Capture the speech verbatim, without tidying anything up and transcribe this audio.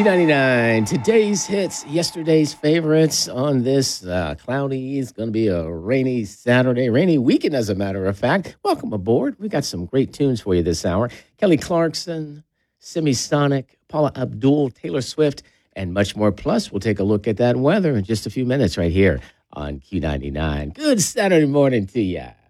Q ninety-nine, today's hits, yesterday's favorites on this uh, cloudy, it's going to be a rainy Saturday, rainy weekend, as a matter of fact. Welcome aboard. We got some great tunes for you this hour. Kelly Clarkson, Semisonic, Paula Abdul, Taylor Swift, and much more. Plus, we'll take a look at that weather in just a few minutes right here on Q ninety-nine. Good Saturday morning to ya.